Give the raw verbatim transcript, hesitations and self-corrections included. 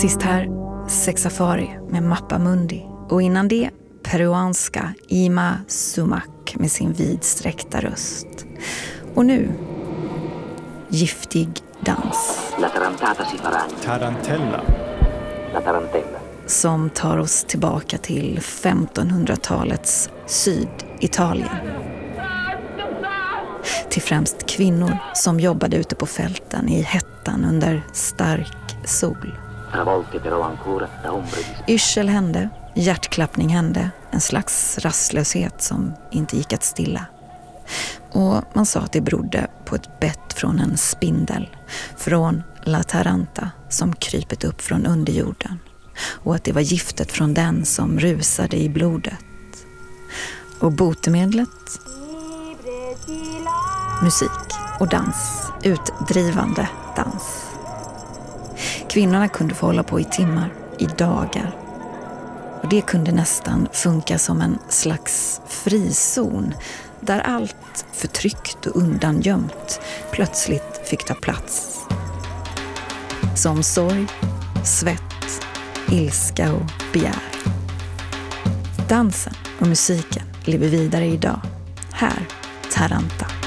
Sist här, Sexafari med Mappa Mundi. Och innan det, peruanska Ima Sumac med sin vidsträckta röst. Och nu, Giftig dans. La tarantata si farà. Tarantella. La tarantella. Som tar oss tillbaka till femtonhundratalets Syditalien. Till främst kvinnor som jobbade ute på fälten i hettan under stark sol. Yrsel hände, hjärtklappning hände, en slags rastlöshet som inte gick att stilla. Och man sa att det berodde på ett bett från en spindel, från La Taranta som krypit upp från underjorden. Och att det var giftet från den som rusade i blodet. Och botemedlet? Musik och dans, utdrivande dans. Kvinnorna kunde få hålla på i timmar, i dagar. Och det kunde nästan funka som en slags frizon där allt förtryckt och undangömt plötsligt fick ta plats. Som sorg, svett, ilska och begär. Dansen och musiken lever vidare idag. Här, Taranta.